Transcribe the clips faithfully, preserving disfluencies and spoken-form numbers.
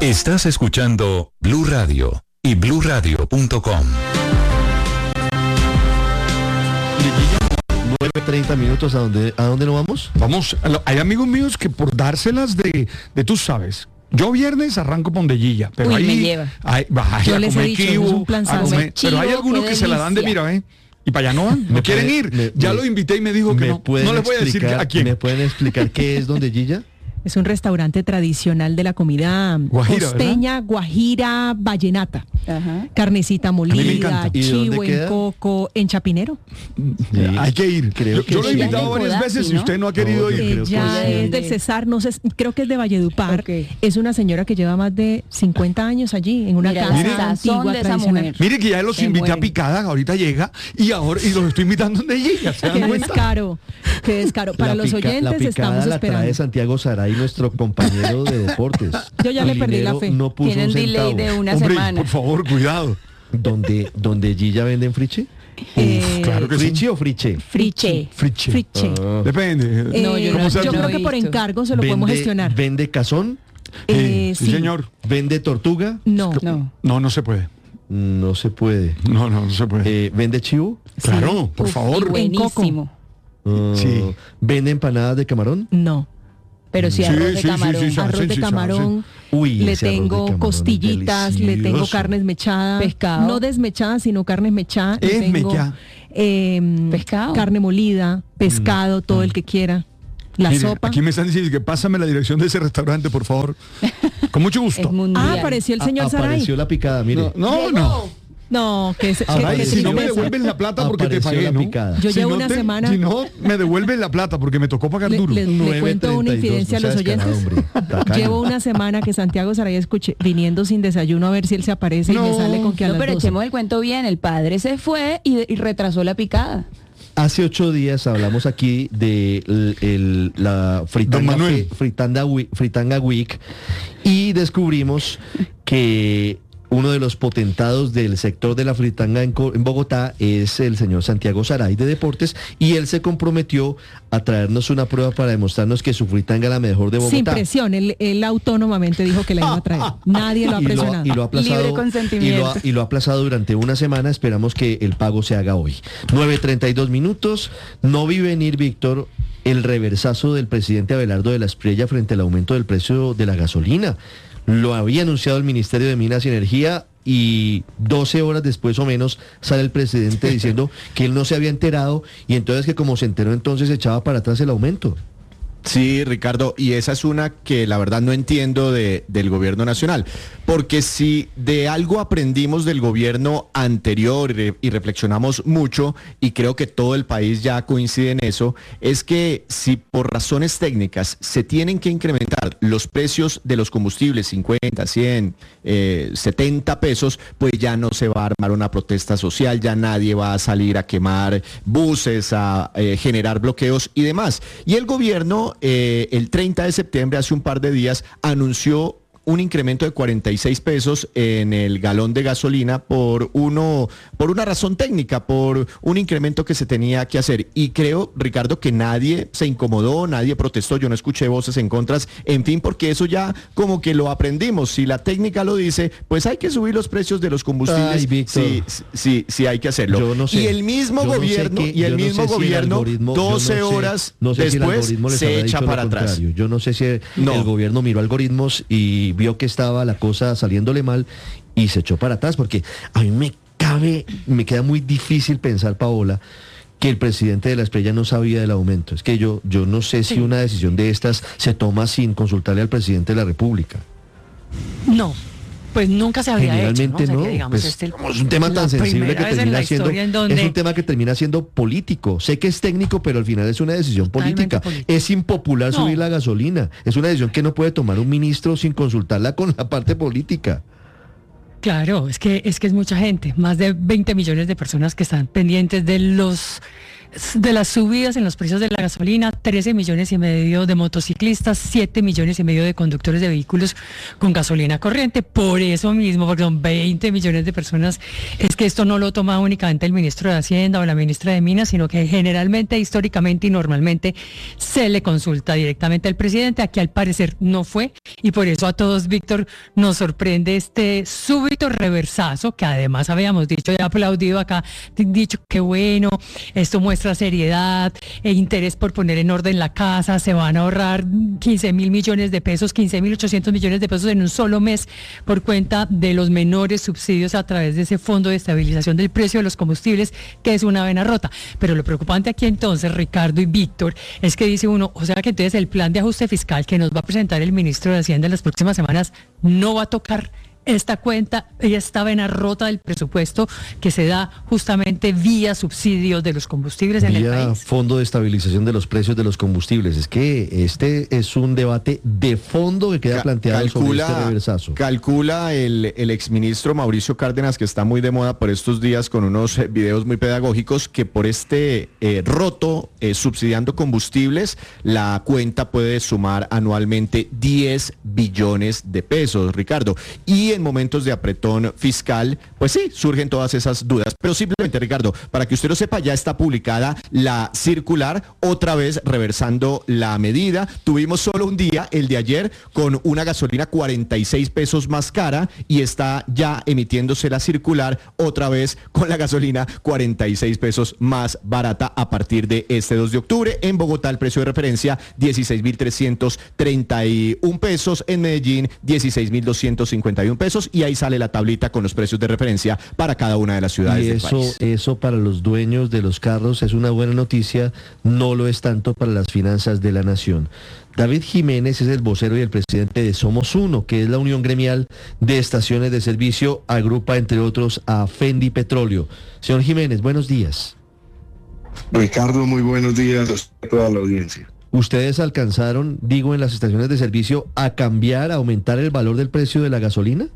Estás escuchando Blue Radio y blue radio punto com. nueve treinta minutos, ¿a dónde, ¿a dónde nos vamos? Vamos, hay amigos míos que por dárselas de, de tú sabes, yo viernes arranco Pondellilla, pero Uy, ahí, me lleva. ahí, ahí Yo a les he comer dicho, chivo, es un planzazo. a comer- Chivo, pero hay algunos qué que se la dan de delicia. mira, ¿eh? Y para allá no van, no ¿Me quieren puede- ir. me- ya me- lo invité y me dijo que ¿Me no. pueden No les voy a decir explicar- a quién. ¿Me pueden explicar qué es Dondellilla? Es un restaurante tradicional de la comida Guajira, costeña, guajira, vallenata. Ajá. Carnecita me molida, encanta. ¿Y chivo dónde en queda? coco, en Chapinero. Sí. Hay que ir. Creo yo que yo lo he sí. invitado Ella es de varias Codazzi, veces y ¿no? usted no ha querido No, yo ir. creo que Ella sí. es del Cesar, no sé, creo que es de Valledupar. Ok. Es una señora que lleva más de cincuenta años allí, en una Mira, casa la sazón antigua, de esa tradicional. mujer. Mire que ya los Se invité a mueren. picada, ahorita llega y ahora y los estoy invitando donde llega. ¿Se dan Qué cuenta? descaro, qué descaro. Para La los pica- la oyentes picada estamos la esperando. trae Santiago Saray, nuestro compañero de deportes. Yo ya le perdí la Molinero fe. No puso Tienen un delay centavo. de una Hombre, semana. por favor, cuidado. ¿Donde, donde Gilla venden friche? Eh, claro que sí. ¿Friche o friche? Friche. Friche. Friche. Ah. Depende. Eh, No, yo yo no- sea, creo no he que por visto. encargo se lo podemos gestionar. ¿Vende cazón? Eh, sí, sí. señor. ¿Vende tortuga? No. No. No, no se puede. No se puede. No, no, no se puede. Eh, ¿Vende chivo? Claro, por Uf, favor. y En coco. buenísimo. Ah, Sí. ¿Vende empanadas de camarón? No. Pero sí, Sí, arroz sí, de sí, camarón. sí, sí. Arroz sí, de sí, camarón. Uy, Le ese arroz de tengo camarón costillitas, es le tengo delicioso. carnes mechadas. Pescado. No desmechadas, sino carnes mechadas. Le Es tengo, mecha. eh, Pescado. Carne molida, pescado, todo el que quiera. La Mire, sopa. Aquí me están diciendo que pásame la dirección de ese restaurante, por favor. Con mucho Es gusto. mundial. Ah, apareció el A- señor Saray. Apareció la picada, mire. No, no, no. No, que es que, Ay, que si no me tristeza. devuelven la plata porque te Apareció pagué, la ¿no? picada. Yo Si llevo no una te- semana- Si no, me devuelven la plata porque me tocó pagar Le- duro. le- le cuento una nueve treinta y dos, infidencia a no los seas descarado, oyentes. hombre. Tacaño. Llevo una semana que Santiago Saray escuché viniendo sin desayuno a ver si él se aparece y No. me sale con que a No, las pero doce. echemos el cuento bien. El padre se fue y, y retrasó la picada. Hace ocho días hablamos aquí de el- el- la fritanga, Don Manuel. fe- fritanga, Wi- fritanga Week y descubrimos que uno de los potentados del sector de la fritanga en, Co- en Bogotá es el señor Santiago Saray de Deportes y él se comprometió a traernos una prueba para demostrarnos que su fritanga es la mejor de Bogotá. Sin presión, él, él autónomamente dijo que la iba a traer. Nadie lo ha y, lo, presionado. y lo ha aplazado Libre y lo, consentimiento. ha, y lo ha aplazado durante una semana. Esperamos que el pago se haga hoy. nueve treinta y dos minutos. No vi venir, Víctor, el reversazo del presidente Abelardo de la Espriella frente al aumento del precio de la gasolina. Lo había anunciado el Ministerio de Minas y Energía y doce horas después o menos sale el presidente diciendo que él no se había enterado y entonces que como se enteró entonces echaba para atrás el aumento. Sí, Ricardo, y esa es una que la verdad no entiendo de, del gobierno nacional, porque si de algo aprendimos del gobierno anterior y, re- y reflexionamos mucho, y creo que todo el país ya coincide en eso, es que si por razones técnicas se tienen que incrementar los precios de los combustibles, cincuenta, cien, eh, setenta pesos, pues ya no se va a armar una protesta social, ya nadie va a salir a quemar buses, a eh, generar bloqueos y demás. Y el gobierno eh, el treinta de septiembre, hace un par de días, anunció un incremento de cuarenta y seis pesos en el galón de gasolina por uno, por una razón técnica, por un incremento que se tenía que hacer. Y creo, Ricardo, que nadie se incomodó, nadie protestó, yo no escuché voces en contras, en fin, porque eso ya como que lo aprendimos. Si la técnica lo dice, pues hay que subir los precios de los combustibles. Ay, Víctor. sí, sí, sí hay que hacerlo. Yo no sé. Y el mismo Yo no sé gobierno, qué- y el yo no mismo sé si el gobierno, algoritmo- yo no doce sé- horas no sé si el después, algoritmo les se habrá echa dicho para lo atrás. contrario. Yo no sé si el, No. el gobierno miró algoritmos y vio que estaba la cosa saliéndole mal y se echó para atrás, porque a mí me cabe, me queda muy difícil pensar, Paola, que el presidente de la Espriella no sabía del aumento. Es que yo, yo no sé si una decisión de estas se toma sin consultarle al presidente de la República. No, pues nunca se había Generalmente hecho, ¿no? O sea, no, que, digamos, pues, este- como es un tema la tan sensible que primera vez en termina la siendo, historia en donde- es un tema que termina siendo político. Sé que es técnico, pero al final es una decisión Totalmente política. política. Es impopular No. subir la gasolina. Es una decisión que no puede tomar un ministro sin consultarla con la parte política. Claro, es que es que es mucha gente, más de veinte millones de personas que están pendientes de los de las subidas en los precios de la gasolina, trece millones y medio de motociclistas, siete millones y medio de conductores de vehículos con gasolina corriente. Por eso mismo, porque son veinte millones de personas, es que esto no lo toma únicamente el ministro de Hacienda o la ministra de Minas, sino que generalmente, históricamente y normalmente se le consulta directamente al presidente. Aquí al parecer no fue, y por eso a todos, Víctor, nos sorprende este súbito reversazo, que además habíamos dicho y aplaudido acá, dicho que bueno, esto muestra seriedad e interés por poner en orden la casa, se van a ahorrar quince mil millones de pesos, quince mil ochocientos millones de pesos en un solo mes por cuenta de los menores subsidios a través de ese fondo de estabilización del precio de los combustibles, que es una vena rota. Pero lo preocupante aquí entonces, Ricardo y Víctor, es que dice uno, o sea que entonces el plan de ajuste fiscal que nos va a presentar el ministro de Hacienda en las próximas semanas no va a tocar esta cuenta y esta vena rota del presupuesto que se da justamente vía subsidios de los combustibles en el Vía país. Fondo de Estabilización de los Precios de los Combustibles. Es que este es un debate de fondo que queda Ca- planteado sobre este reversazo. Calcula el, el exministro Mauricio Cárdenas, que está muy de moda por estos días con unos eh, videos muy pedagógicos, que por este eh, roto eh, subsidiando combustibles, la cuenta puede sumar anualmente diez billones de pesos, Ricardo. Y en momentos de apretón fiscal, pues sí, surgen todas esas dudas. Pero simplemente, Ricardo, para que usted lo sepa, ya está publicada la circular, otra vez reversando la medida. Tuvimos solo un día, el de ayer, con una gasolina cuarenta y seis pesos más cara, y está ya emitiéndose la circular otra vez con la gasolina cuarenta y seis pesos más barata a partir de este dos de octubre. En Bogotá el precio de referencia dieciséis mil trescientos treinta y un pesos, en Medellín dieciséis mil doscientos cincuenta y un pesos, y ahí sale la tablita con los precios de referencia para cada una de las ciudades Y del eso, país. eso para los dueños de los carros es una buena noticia, no lo es tanto para las finanzas de la nación. David Jiménez es el vocero y el presidente de Somos Uno, que es la unión gremial de estaciones de servicio, agrupa entre otros a Fendi Petróleo. Señor Jiménez, buenos días. Ricardo, muy buenos días a toda la audiencia. ¿Ustedes alcanzaron, digo, en las estaciones de servicio a cambiar, a aumentar el valor del precio de la gasolina?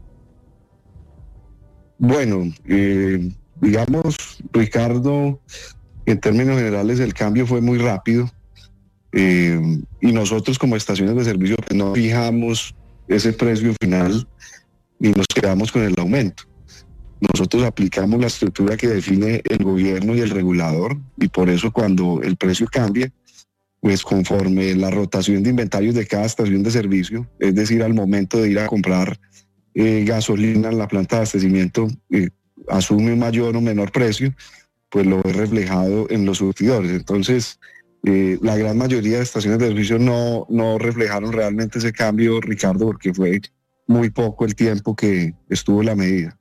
Bueno, eh, digamos, Ricardo, en términos generales el cambio fue muy rápido eh, y nosotros como estaciones de servicio pues, no fijamos ese precio final y nos quedamos con el aumento. Nosotros aplicamos la estructura que define el gobierno y el regulador, y por eso cuando el precio cambia, pues conforme la rotación de inventarios de cada estación de servicio, es decir, al momento de ir a comprar eh, gasolina en la planta de abastecimiento, eh, asume un mayor o menor precio, pues lo ve reflejado en los surtidores. Entonces, eh, la gran mayoría de estaciones de servicio no, no reflejaron realmente ese cambio, Ricardo, porque fue muy poco el tiempo que estuvo la medida.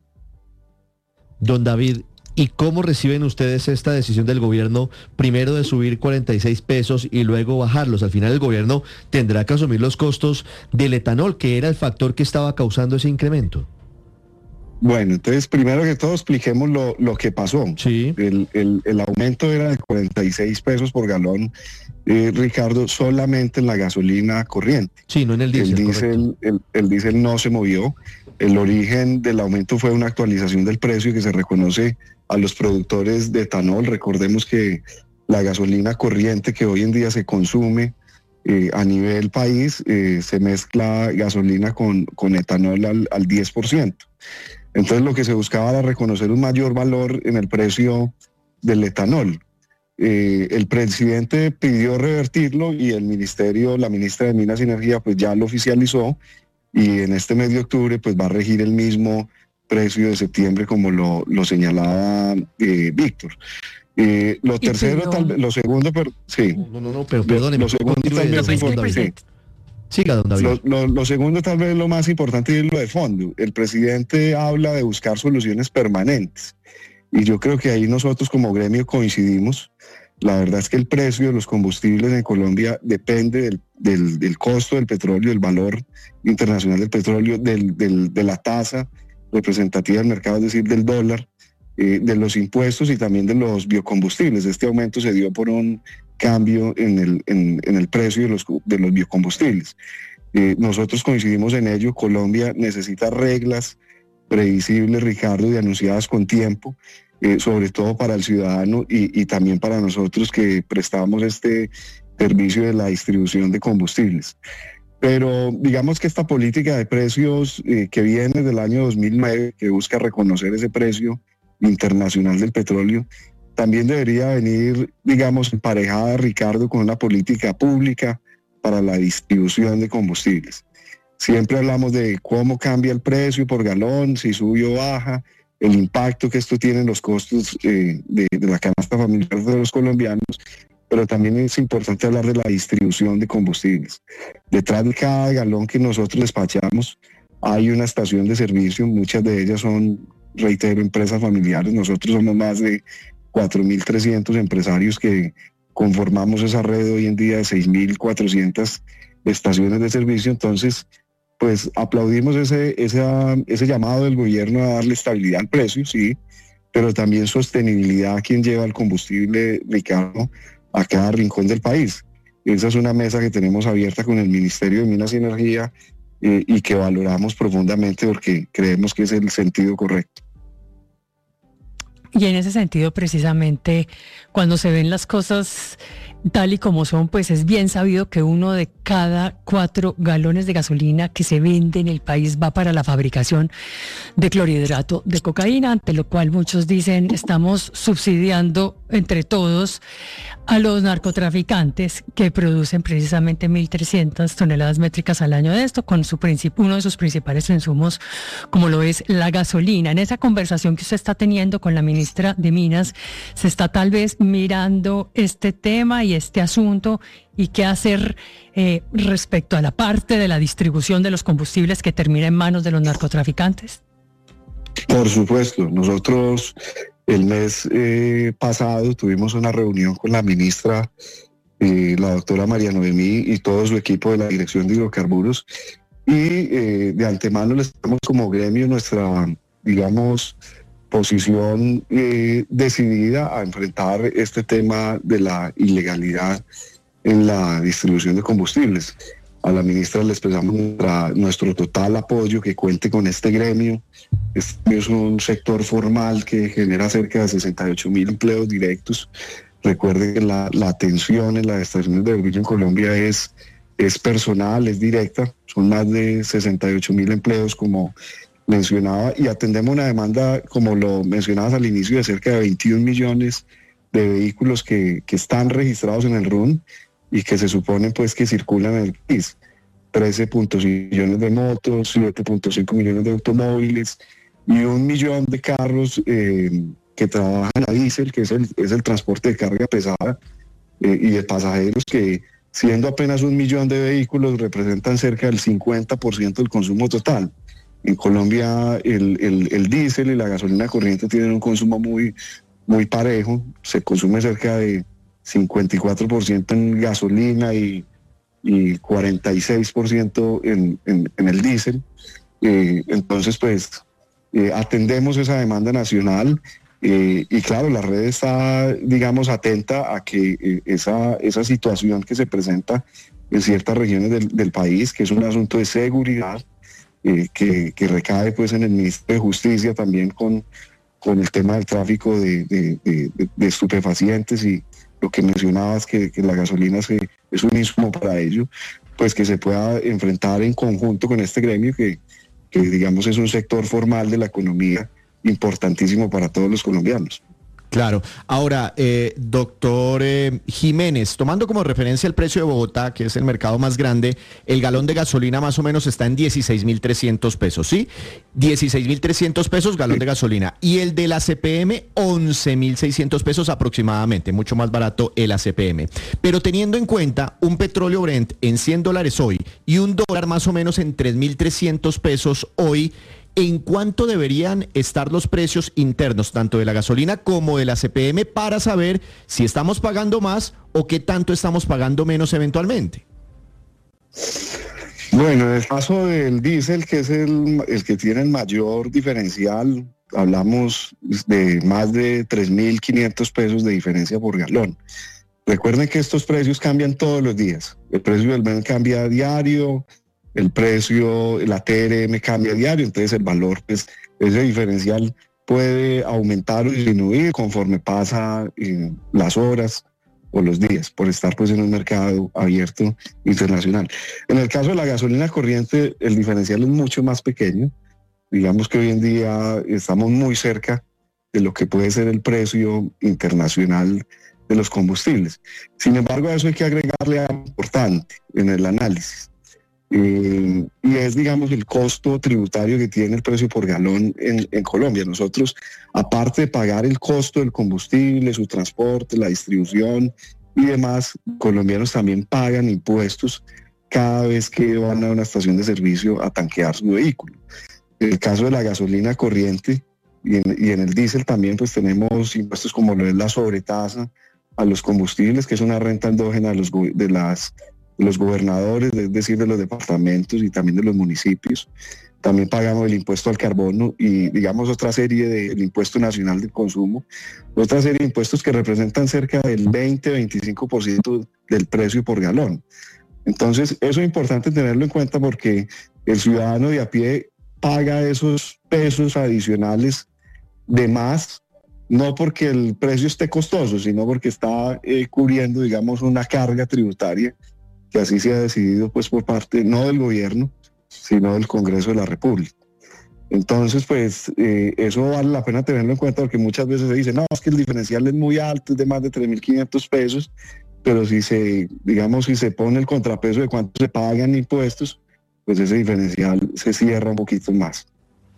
Don David, ¿y cómo reciben ustedes esta decisión del gobierno, primero de subir cuarenta y seis pesos y luego bajarlos? Al final el gobierno tendrá que asumir los costos del etanol, que era el factor que estaba causando ese incremento. Bueno, entonces primero que todo expliquemos lo, lo que pasó. Sí. El, el, el aumento era de cuarenta y seis pesos por galón, eh, Ricardo, solamente en la gasolina corriente. Sí, no en el diésel. El diésel, el, el diésel no se movió. El origen del aumento fue una actualización del precio que se reconoce a los productores de etanol. Recordemos que la gasolina corriente que hoy en día se consume eh, a nivel país, eh, se mezcla gasolina con, con etanol al, al diez por ciento. Entonces lo que se buscaba era reconocer un mayor valor en el precio del etanol. Eh, el presidente pidió revertirlo y el ministerio, la ministra de Minas y Energía, pues ya lo oficializó, y en este mes de octubre pues va a regir el mismo precio de septiembre, como lo, lo señalaba eh, Víctor. Eh, lo tercero, pero... tal vez, lo segundo, pero sí. No, no, no, pero perdóneme. Lo, lo segundo tal vez Lo es importante. sí. Siga, don David. Lo, lo, lo segundo tal vez lo más importante es lo de fondo. El presidente habla de buscar soluciones permanentes y yo creo que ahí nosotros como gremio coincidimos. La verdad es que el precio de los combustibles en Colombia depende del, del, del costo del petróleo, del valor internacional del petróleo, del, del, de la tasa representativa del mercado, es decir, del dólar, eh, de los impuestos y también de los biocombustibles. Este aumento se dio por un cambio en el, en, en el precio de los, de los biocombustibles. Eh, nosotros coincidimos en ello. Colombia necesita reglas previsibles, Ricardo, y anunciadas con tiempo. eh, sobre todo para el ciudadano y, y también para nosotros que prestamos este servicio de la distribución de combustibles. Pero digamos que esta política de precios eh, que viene del año dos mil nueve, que busca reconocer ese precio internacional del petróleo, también debería venir, digamos, emparejada, Ricardo, con una política pública para la distribución de combustibles. Siempre hablamos de cómo cambia el precio por galón, si sube o baja, el impacto que esto tiene en los costos eh, de, de la canasta familiar de los colombianos, pero también es importante hablar de la distribución de combustibles. Detrás de cada galón que nosotros despachamos hay una estación de servicio, muchas de ellas son, reitero, empresas familiares. Nosotros somos más de cuatro mil trescientos empresarios que conformamos esa red hoy en día de seis mil cuatrocientas estaciones de servicio. Entonces, pues aplaudimos ese, ese, ese llamado del gobierno a darle estabilidad al precio, sí, pero también sostenibilidad a quien lleva el combustible, Ricardo, a cada rincón del país. Esa es una mesa que tenemos abierta con el Ministerio de Minas y Energía eh, y que valoramos profundamente porque creemos que es el sentido correcto. Y en ese sentido, precisamente, cuando se ven las cosas tal y como son, pues es bien sabido que uno de cada cuatro galones de gasolina que se vende en el país va para la fabricación de clorhidrato de cocaína, ante lo cual muchos dicen estamos subsidiando entre todos a los narcotraficantes que producen precisamente mil trescientas toneladas métricas al año de esto, con su princip- uno de sus principales insumos, como lo es la gasolina. En esa conversación que usted está teniendo con la ministra de Minas, se está tal vez mirando este tema y este asunto y qué hacer eh, respecto a la parte de la distribución de los combustibles que termina en manos de los narcotraficantes. Por supuesto, nosotros el mes eh, pasado tuvimos una reunión con la ministra, eh, la doctora María Noemí y todo su equipo de la Dirección de Hidrocarburos, y eh, de antemano les damos como gremio nuestra, digamos, posición eh, decidida a enfrentar este tema de la ilegalidad en la distribución de combustibles. A la ministra le expresamos nuestra, nuestro total apoyo, que cuente con este gremio. Este es un sector formal que genera cerca de sesenta y ocho mil empleos directos. Recuerden que la, la atención en las estaciones de servicio en Colombia es, es personal, es directa. Son más de sesenta y ocho mil empleos, como mencionaba, y atendemos una demanda, como lo mencionabas al inicio, de cerca de veintiún millones de vehículos que, que están registrados en el R U N y que se supone pues que circulan en el país. trece punto cinco millones de motos, siete punto cinco millones de automóviles y un millón de carros eh, que trabajan a diésel, que es el, es el transporte de carga pesada eh, y de pasajeros, que siendo apenas un millón de vehículos representan cerca del cincuenta por ciento del consumo total. En Colombia el, el, el diésel y la gasolina corriente tienen un consumo muy, muy parejo. Se consume cerca de cincuenta y cuatro por ciento en gasolina y, y cuarenta y seis por ciento en, en, en el diésel. Eh, entonces, pues, eh, atendemos esa demanda nacional eh, y claro, la red está, digamos, atenta a que eh, esa, esa situación que se presenta en ciertas regiones del, del país, que es un asunto de seguridad, Eh, que, que recae pues en el Ministerio de Justicia también con, con el tema del tráfico de, de, de, de estupefacientes y lo que mencionabas, que, que la gasolina se, es un insumo para ello, pues que se pueda enfrentar en conjunto con este gremio que, que digamos es un sector formal de la economía importantísimo para todos los colombianos. Claro. Ahora, eh, doctor eh, Jiménez, tomando como referencia el precio de Bogotá, que es el mercado más grande, el galón de gasolina más o menos está en dieciséis mil trescientos pesos, ¿sí? dieciséis mil trescientos pesos galón de gasolina. Y el de la C P M, once mil seiscientos pesos aproximadamente, mucho más barato el A C P M. Pero teniendo en cuenta un petróleo Brent en cien dólares hoy y un dólar más o menos en tres mil trescientos pesos hoy, ¿en cuánto deberían estar los precios internos, tanto de la gasolina como de la C P M, para saber si estamos pagando más o qué tanto estamos pagando menos eventualmente? Bueno, en el caso del diésel, que es el, el que tiene el mayor diferencial, hablamos de más de tres mil quinientos pesos de diferencia por galón. Recuerden que estos precios cambian todos los días. El precio del Brent cambia a diario, el precio, la T R M cambia a diario, entonces el valor, pues ese diferencial puede aumentar o disminuir conforme pasa eh, las horas o los días, por estar pues en un mercado abierto internacional. En el caso de la gasolina corriente, el diferencial es mucho más pequeño. Digamos que hoy en día estamos muy cerca de lo que puede ser el precio internacional de los combustibles. Sin embargo, a eso hay que agregarle algo importante en el análisis. Eh, y es, digamos, el costo tributario que tiene el precio por galón en, en Colombia. Nosotros, aparte de pagar el costo del combustible, su transporte, la distribución y demás, colombianos también pagan impuestos cada vez que van a una estación de servicio a tanquear su vehículo. En el caso de la gasolina corriente y en, y en el diésel también, pues tenemos impuestos como lo es la sobretasa a los combustibles, que es una renta endógena de los, de las los gobernadores, es decir, de los departamentos y también de los municipios. También pagamos el impuesto al carbono y, digamos, otra serie del impuesto nacional del consumo, otra serie de impuestos que representan cerca del veinte a veinticinco por ciento del precio por galón. Entonces, eso es importante tenerlo en cuenta porque el ciudadano de a pie paga esos pesos adicionales de más, no porque el precio esté costoso, sino porque está eh, cubriendo, digamos, una carga tributaria que así se ha decidido pues por parte no del gobierno, sino del Congreso de la República. Entonces, pues eh, eso vale la pena tenerlo en cuenta porque muchas veces se dice, no, es que el diferencial es muy alto, es de más de tres mil quinientos pesos, pero si se, digamos, si se pone el contrapeso de cuánto se pagan impuestos, pues ese diferencial se cierra un poquito más.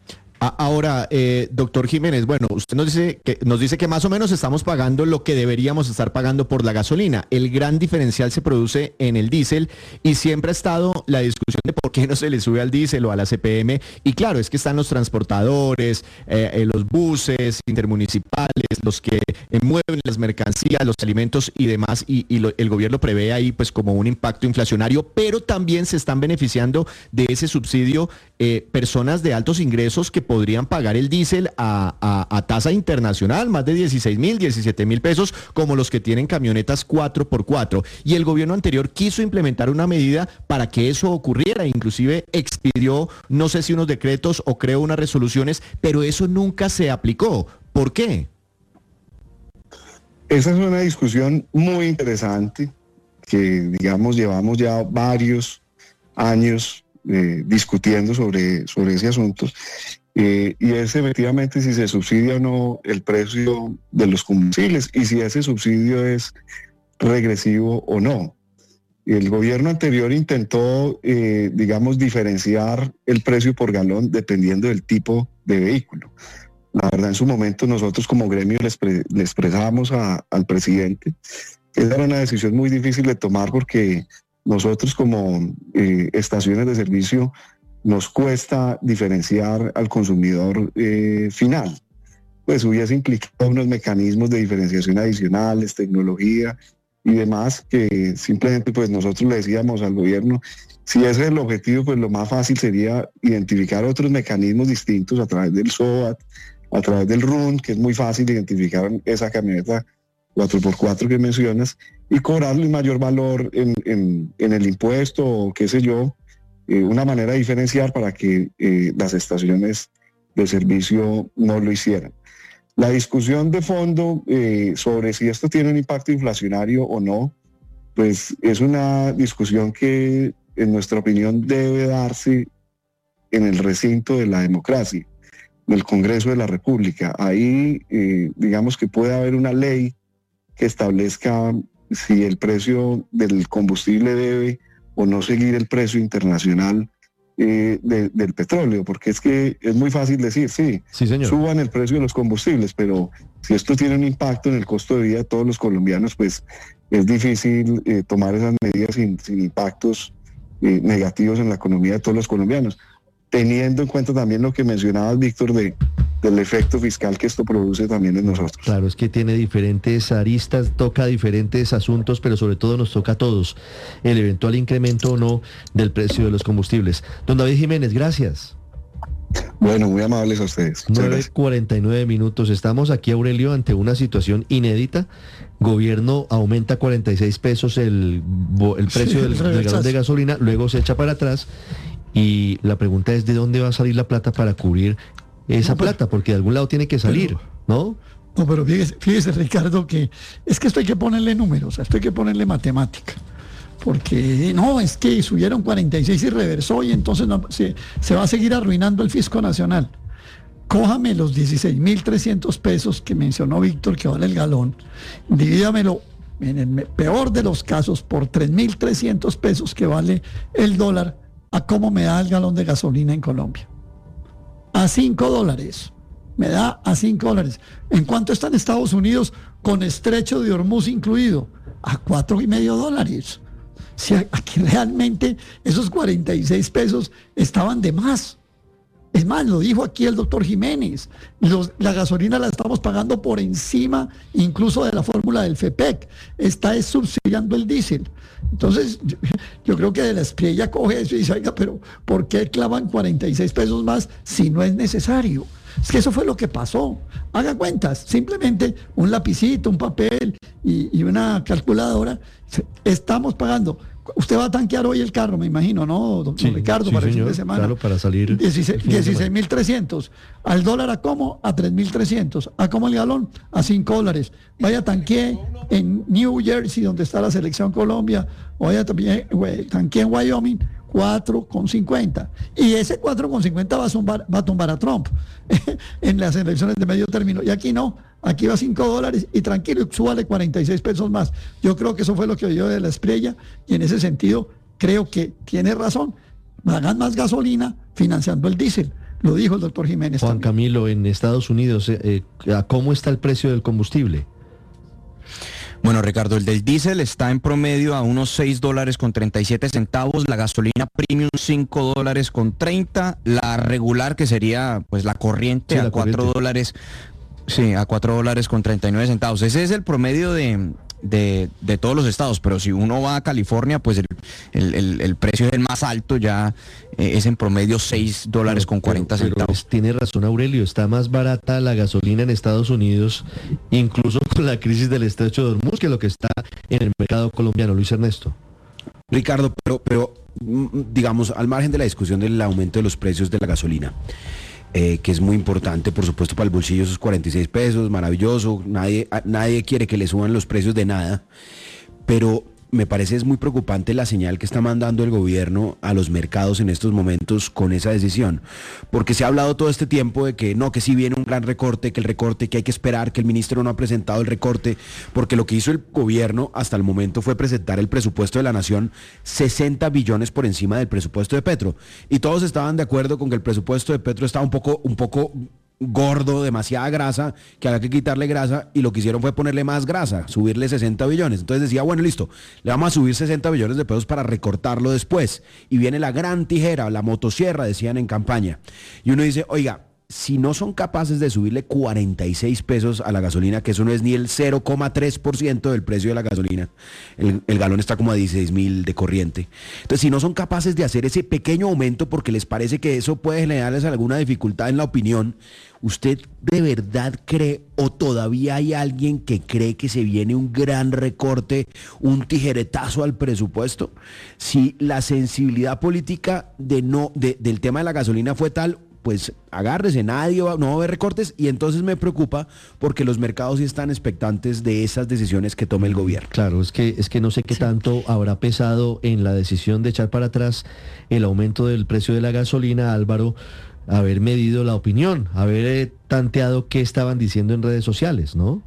Ahora, eh, doctor Jiménez, bueno, usted nos dice, que, nos dice que más o menos estamos pagando lo que deberíamos estar pagando por la gasolina. El gran diferencial se produce en el diésel y siempre ha estado la discusión de por qué no se le sube al diésel o a la C P M. Y claro, es que están los transportadores, eh, eh, los buses intermunicipales, los que eh, mueven las mercancías, los alimentos y demás. Y, y lo, el gobierno prevé ahí pues como un impacto inflacionario, pero también se están beneficiando de ese subsidio eh, personas de altos ingresos que podrían pagar el diésel a, a, a tasa internacional, más de dieciséis mil, diecisiete mil pesos, como los que tienen camionetas cuatro por cuatro. Y el gobierno anterior quiso implementar una medida para que eso ocurriera, inclusive expidió, no sé si unos decretos o creó unas resoluciones, pero eso nunca se aplicó. ¿Por qué? Esa es una discusión muy interesante que, digamos, llevamos ya varios años eh, discutiendo sobre, sobre ese asunto. Eh, y es efectivamente si se subsidia o no el precio de los combustibles y si ese subsidio es regresivo o no. El gobierno anterior intentó, eh, digamos, diferenciar el precio por galón dependiendo del tipo de vehículo. La verdad, en su momento nosotros como gremio le, expre- le expresamos a, al presidente que esa era una decisión muy difícil de tomar porque nosotros como eh, estaciones de servicio nos cuesta diferenciar al consumidor eh, final. Pues hubiese implicado unos mecanismos de diferenciación adicionales, tecnología y demás, que simplemente pues nosotros le decíamos al gobierno, si ese es el objetivo, pues lo más fácil sería identificar otros mecanismos distintos a través del S O A T, a través del R U N, que es muy fácil identificar esa camioneta cuatro por cuatro que mencionas, y cobrarle un mayor valor en, en, en el impuesto o qué sé yo, Eh, una manera de diferenciar para que eh, las estaciones de servicio no lo hicieran. La discusión de fondo eh, sobre si esto tiene un impacto inflacionario o no, pues es una discusión que en nuestra opinión debe darse en el recinto de la democracia, del Congreso de la República. Ahí eh, digamos que puede haber una ley que establezca si el precio del combustible debe o no seguir el precio internacional eh, de, del petróleo, porque es que es muy fácil decir, sí, sí, señor, suban el precio de los combustibles, pero si esto tiene un impacto en el costo de vida de todos los colombianos, pues es difícil eh, tomar esas medidas sin, sin impactos eh, negativos en la economía de todos los colombianos, teniendo en cuenta también lo que mencionabas, Víctor, de del efecto fiscal que esto produce también en nosotros. Claro, es que tiene diferentes aristas, toca diferentes asuntos, pero sobre todo nos toca a todos el eventual incremento o no del precio de los combustibles. Don David Jiménez, gracias. Bueno, muy amables a ustedes. nueve cuarenta y nueve minutos. Estamos aquí, Aurelio, ante una situación inédita. Gobierno aumenta cuarenta y seis pesos el, el precio del, del galón de gasolina, luego se echa para atrás y la pregunta es ¿de dónde va a salir la plata para cubrir esa No, pero- plata, porque de algún lado tiene que salir, pero- ¿no? No, pero fíjese, fíjese, Ricardo, que es que esto hay que ponerle números, esto hay que ponerle matemática. Porque no, es que subieron cuarenta y seis y reversó y entonces no, se, se va a seguir arruinando el fisco nacional. Cójame los dieciséis mil trescientos pesos que mencionó Víctor que vale el galón, divídamelo en el me- peor de los casos por tres mil trescientos pesos que vale el dólar, a cómo me da el galón de gasolina en Colombia. A cinco dólares. Me da a cinco dólares. ¿En cuánto está en Estados Unidos con estrecho de Hormuz incluido? A cuatro y medio dólares. Si a- aquí realmente esos cuarenta y seis pesos estaban de más. Es más, lo dijo aquí el doctor Jiménez. Los- la gasolina la estamos pagando por encima incluso de la fórmula del FEPEC. Está es subsidiando el diésel. Entonces, yo, yo creo que de la Espriella coge eso y dice, oiga, pero ¿por qué clavan cuarenta y seis pesos más si no es necesario? Es que eso fue lo que pasó. Haga cuentas, simplemente un lapicito, un papel y, y una calculadora. Estamos pagando. Usted va a tanquear hoy el carro, me imagino, ¿no, don, Sí, don Ricardo, sí, para el fin señor, de semana? claro, para salir el fin de dieciséis mil trescientos. Al dólar, ¿a cómo? A tres mil trescientos. ¿A cómo el galón? A cinco dólares. Vaya tanquee en New Jersey, donde está la selección Colombia, o vaya también güey, tanquee en Wyoming, cuatro con cincuenta. Y ese cuatro con cincuenta va a tumbar, va a tumbar a Trump en las elecciones de medio término. Y aquí no, aquí va a cinco dólares y tranquilo, súbale cuarenta y seis pesos más. Yo creo que eso fue lo que oyó de la Espriella y en ese sentido creo que tiene razón. Hagan más gasolina financiando el diésel. Lo dijo el doctor Jiménez. Juan también. Camilo, en Estados Unidos, eh, eh, ¿a ¿cómo está el precio del combustible? Bueno, Ricardo, el del diésel está en promedio a unos seis dólares con treinta y siete centavos, la gasolina premium cinco dólares con treinta, la regular que sería pues la corriente Sí, la a cuatro corriente. dólares, sí, a cuatro dólares con treinta y nueve centavos. Ese es el promedio de, de, de todos los estados, pero si uno va a California, pues el, el, el, el precio es el más alto, ya eh, es en promedio seis dólares con cuarenta Pero- pero centavos. es- tiene razón Aurelio, está más barata la gasolina en Estados Unidos, incluso con la crisis del estrecho de Hormuz, que lo que está en el mercado colombiano. Luis Ernesto. Ricardo, pero, pero mm, digamos, al margen de la discusión del aumento de los precios de la gasolina, eh, que es muy importante, por supuesto, para el bolsillo esos cuarenta y seis pesos, maravilloso, nadie, a- nadie quiere que le suban los precios de nada, pero me parece es muy preocupante la señal que está mandando el gobierno a los mercados en estos momentos con esa decisión, porque se ha hablado todo este tiempo de que no, que sí viene un gran recorte, que el recorte, que hay que esperar, que el ministro no ha presentado el recorte, porque lo que hizo el gobierno hasta el momento fue presentar el presupuesto de la nación sesenta billones por encima del presupuesto de Petro, y todos estaban de acuerdo con que el presupuesto de Petro estaba un poco, un poco gordo, demasiada grasa, que había que quitarle grasa, y lo que hicieron fue ponerle más grasa, subirle sesenta billones. Entonces decía, bueno, listo, le vamos a subir sesenta billones de pesos para recortarlo después. Y viene la gran tijera, la motosierra, decían en campaña. Y uno dice, oiga, si no son capaces de subirle cuarenta y seis pesos a la gasolina, que eso no es ni el cero coma tres por ciento del precio de la gasolina, el, el galón está como a dieciséis mil de corriente. Entonces, si no son capaces de hacer ese pequeño aumento porque les parece que eso puede generarles alguna dificultad en la opinión, ¿usted de verdad cree o todavía hay alguien que cree que se viene un gran recorte, un tijeretazo al presupuesto? Si la sensibilidad política de no, de, del tema de la gasolina fue tal, pues agárrese, nadie va, no va a haber recortes, y entonces me preocupa porque los mercados sí están expectantes de esas decisiones que tome el gobierno. Claro, es que es que no sé qué tanto habrá pesado en la decisión de echar para atrás el aumento del precio de la gasolina, Álvaro, haber medido la opinión, haber eh, tanteado qué estaban diciendo en redes sociales, ¿no?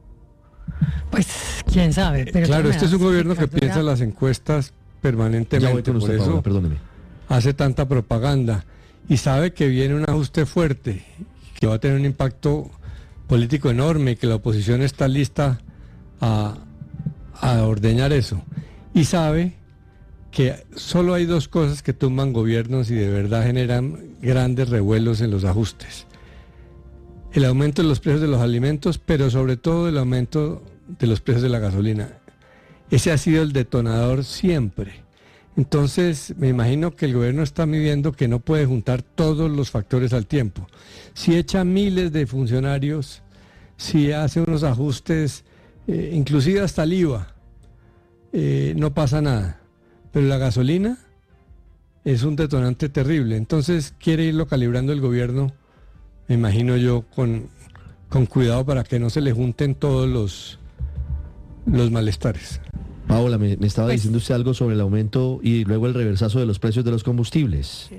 Pues quién sabe. Pero Claro, tú me este es un das, gobierno que Ricardo, piensa ya- las encuestas Ya voy permanentemente, con por usted, eso Paola, perdóneme. hace tanta propaganda y sabe que viene un ajuste fuerte, que va a tener un impacto político enorme y que la oposición está lista a, a ordeñar eso. Y sabe que solo hay dos cosas que tumban gobiernos y de verdad generan grandes revuelos en los ajustes. El aumento de los precios de los alimentos, pero sobre todo el aumento de los precios de la gasolina. Ese ha sido el detonador siempre. Entonces, me imagino que el gobierno está midiendo que no puede juntar todos los factores al tiempo. Si echa miles de funcionarios, si hace unos ajustes, eh, inclusive hasta el I V A, eh, no pasa nada. Pero la gasolina es un detonante terrible. Entonces, quiere irlo calibrando el gobierno me imagino yo, con, con cuidado para que no se le junten todos los, los malestares. Paola, me, me estaba Pues- diciendo usted algo sobre el aumento y luego el reversazo de los precios de los combustibles.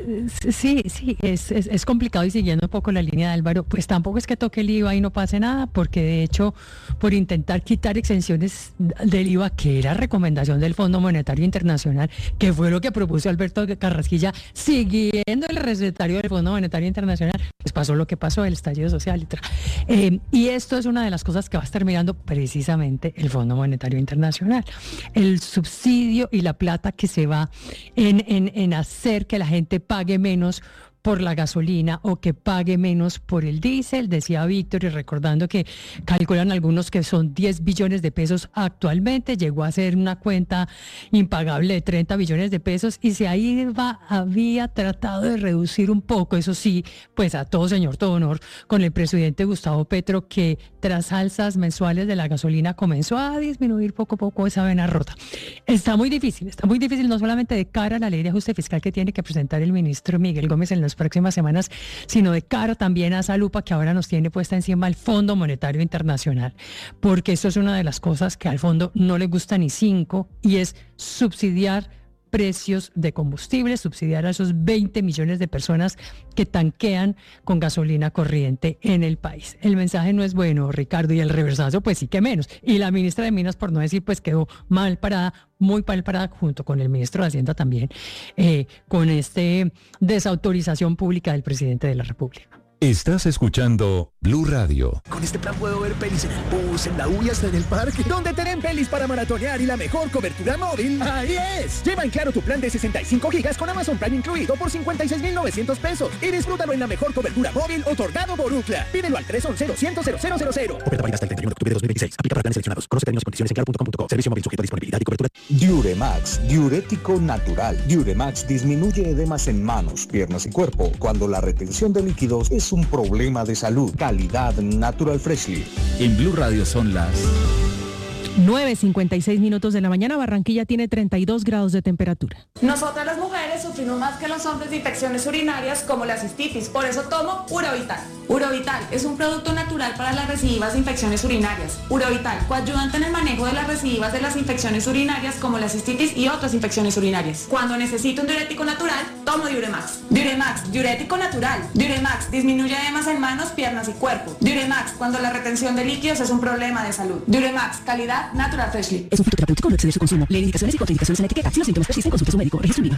Sí, sí, es, es, es complicado y siguiendo un poco la línea de Álvaro, pues tampoco es que toque el I V A y no pase nada, porque de hecho, por intentar quitar exenciones del I V A, que era recomendación del Fondo Monetario Internacional, que fue lo que propuso Alberto Carrasquilla, siguiendo el recetario del Fondo Monetario Internacional, pues pasó lo que pasó, el estallido social y tal. Eh, y esto es una de las cosas que va a estar mirando precisamente el Fondo Monetario Internacional. El subsidio y la plata que se va en, en, en hacer que la gente pague menos por la gasolina o que pague menos por el diésel, decía Víctor, y recordando que calculan algunos que son diez billones de pesos actualmente, llegó a ser una cuenta impagable de treinta billones de pesos y se ahí va, había tratado de reducir un poco, eso sí, pues a todo señor, todo honor, con el presidente Gustavo Petro, que tras alzas mensuales de la gasolina comenzó a disminuir poco a poco esa vena rota. Está muy difícil, está muy difícil no solamente de cara a la ley de ajuste fiscal que tiene que presentar el ministro Miguel Gómez en los próximas semanas, sino de cara también a esa lupa que ahora nos tiene puesta encima el Fondo Monetario Internacional, porque eso es una de las cosas que al fondo no le gusta ni cinco, y es subsidiar precios de combustible, subsidiar a esos veinte millones de personas que tanquean con gasolina corriente en el país. El mensaje no es bueno, Ricardo, y el reversazo pues sí que menos. Y la ministra de Minas, por no decir, pues quedó mal parada, muy mal parada, junto con el ministro de Hacienda también, eh, con este desautorización pública del presidente de la República. Estás escuchando Blue Radio. Con este plan puedo ver pelis en el bus, en la U y hasta en el parque. ¿Dónde tienen pelis para maratonear y la mejor cobertura móvil? ¡Ahí es! Lleva en Claro tu plan de sesenta y cinco gigas con Amazon Prime incluido por cincuenta y seis mil novecientos pesos. Y disfrútalo en la mejor cobertura móvil otorgado por Ookla. Pídelo al tres once, cero cero cero cero cero. Oferta válida hasta el treinta y uno de octubre de dos mil veintiséis. Aplica para planes seleccionados. Conoce términos y condiciones en claro punto com punto co. Servicio móvil sujeto a disponibilidad y cobertura. Diuremax, diurético natural. Diuremax disminuye edemas en manos, piernas y cuerpo cuando la retención de líquidos es un problema de salud. Calidad Natural Freshly. En Blue Radio son las nueve cincuenta y seis minutos de la mañana. Barranquilla tiene treinta y dos grados de temperatura. Nosotras las mujeres sufrimos más que los hombres de infecciones urinarias como la cistitis, por eso tomo Urovital. Urovital es un producto natural para las recidivas de infecciones urinarias. Urovital, coayudante en el manejo de las recidivas de las infecciones urinarias como la cistitis y otras infecciones urinarias. Cuando necesito un diurético natural, tomo Diuremax. Diuremax, diurético natural. Diuremax disminuye edemas en manos, piernas y cuerpo. Diuremax, cuando la retención de líquidos es un problema de salud. Diuremax, calidad Natural Freshly. Es un fitoterapéutico, no exceder su consumo. Lee indicaciones y contraindicaciones en la etiqueta. Si los síntomas persisten, consulte a su médico. Registro